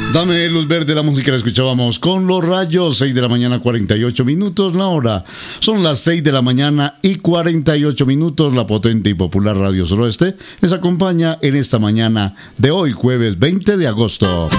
Dame luz verde, la música la escuchábamos con Los Rayos, 6 de la mañana, 48 minutos, la hora. Son las 6 de la mañana y 48 minutos, la potente y popular Radio Suroeste les acompaña en esta mañana de hoy, jueves 20 de agosto.